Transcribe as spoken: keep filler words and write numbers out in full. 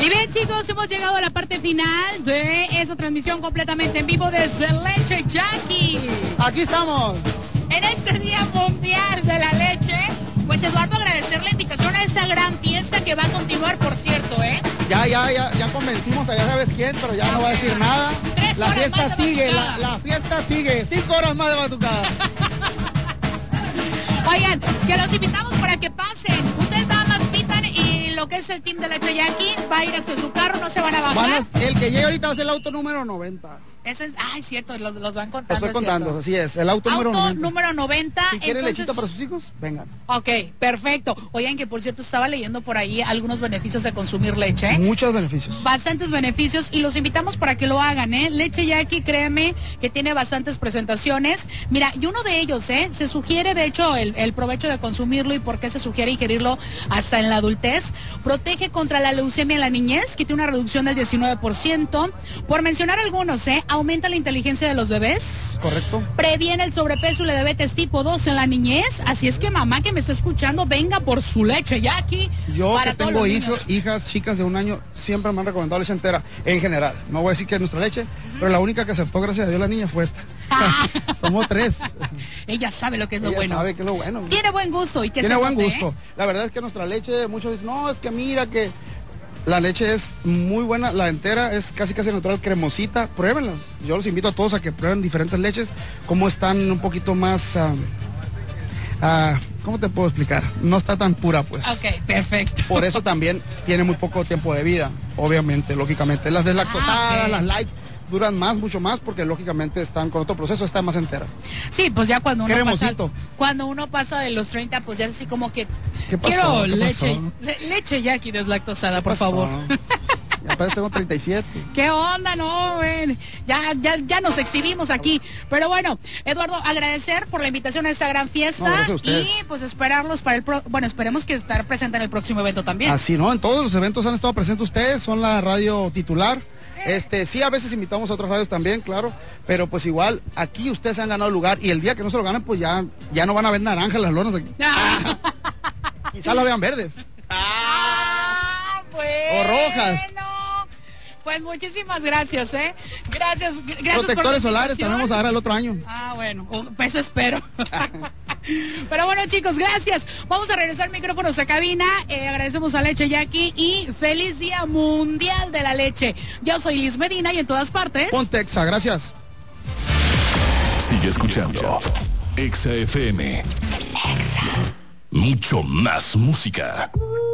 Y bien, chicos, hemos llegado a la parte final de esa transmisión completamente en vivo desde Leche Jackie. Aquí estamos. En este Día Mundial de la Leche, pues Eduardo, agradecer la invitación a esta gran fiesta que va a continuar, por cierto, ¿eh? Ya, ya, ya, ya convencimos a ya sabes quién, pero ya no va a decir nada. Tres La horas fiesta más de sigue, la, batucada. la fiesta sigue. Cinco horas más de batucada. Oigan, que los invitamos para que pasen. Ustedes nada más pitan y lo que es el team de Leche Jackie va a ir hasta su carro, no se van a bajar. Van a- el que llegue ahorita va a ser el auto número noventa. Ese es, ay, cierto, los, los van Lo contando. estoy es contando, cierto. así es. El auto, número Auto noventa. número noventa. Si quieren entonces- lechita para sus hijos, vengan. Ok, perfecto. Oigan, que por cierto estaba leyendo por ahí algunos beneficios de consumir leche. Muchos beneficios. Bastantes beneficios y los invitamos para que lo hagan, ¿eh? Leche Jackie, créeme que tiene bastantes presentaciones. Mira, y uno de ellos, ¿eh? Se sugiere, de hecho, el, el provecho de consumirlo y por qué se sugiere ingerirlo hasta en la adultez. Protege contra la leucemia en la niñez, que tiene una reducción del diecinueve por ciento. Por mencionar algunos, ¿eh? Aumenta la inteligencia de los bebés. Correcto. Previene el sobrepeso y la diabetes tipo dos en la niñez. Así es que mamá que me está escuchando, venga por su Leche Jackie. Yo para que todos tengo los hijos, niños. hijas, chicas de un año, siempre me han recomendado leche entera, en general. No voy a decir que es nuestra leche, pero la única que aceptó, gracias a Dios, la niña fue esta. Ah. Tomó tres. Ella sabe lo que es lo Ella bueno. sabe que es lo bueno. Tiene buen gusto y que Tiene se buen note, gusto. ¿eh? La verdad es que nuestra leche, muchos dicen, no, es que mira que la leche es muy buena, la entera es casi casi natural, cremosita. Pruébenlas. Yo los invito a todos a que prueben diferentes leches, cómo están un poquito más, ah, ah, ¿cómo te puedo explicar? No está tan pura, pues. Ok, perfecto. Por eso también tiene muy poco tiempo de vida, obviamente, lógicamente. Las deslactosadas, Ah, ok. las light, duran más, mucho más, porque lógicamente están con otro proceso, está más entera. Sí, pues ya cuando uno pasa, Cremosito. cuando uno pasa de los treinta, pues ya es así como que ¿Qué pasó? quiero ¿Qué leche, pasó? le- leche Jackie deslactosada, por Pasó. favor. Ya parece que tengo treinta y siete. ¿Qué onda? No, ven. Ya, ya, ya nos exhibimos aquí. Pero bueno, Eduardo, agradecer por la invitación a esta gran fiesta. No, gracias a ustedes. Y pues esperarlos para el pro... bueno, esperemos que estar presente en el próximo evento también. Así, ¿no? En todos los eventos han estado presentes ustedes, son la radio titular. Este, sí, a veces invitamos a otras radios también, claro, pero pues igual, aquí ustedes se han ganado lugar y el día que no se lo ganen, pues ya, ya no van a ver naranjas las lonas aquí. Ah. Quizás las vean verdes. Ah, bueno. O rojas. Pues muchísimas gracias, ¿eh? Gracias, gracias por la Protectores solares invitación. también vamos a dar el otro año. Ah, bueno, oh, pues espero. Pero bueno, chicos, gracias. Vamos a regresar micrófonos a cabina. Eh, agradecemos a Leche Jackie y feliz Día Mundial de la Leche. Yo soy Liz Medina y en todas partes. Pontexa, gracias. Sigue escuchando Exa F M. Mucho más música.